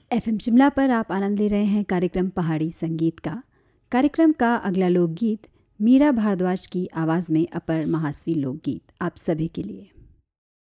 FM Shimla पर आप आनंद ले रहे हैं कार्यक्रम पहाड़ी संगीत का। कार्यक्रम का अगला लोकगीत मीरा भारद्वाज की आवाज़ में अपर महासवी लोकगीत आप सभी के लिए।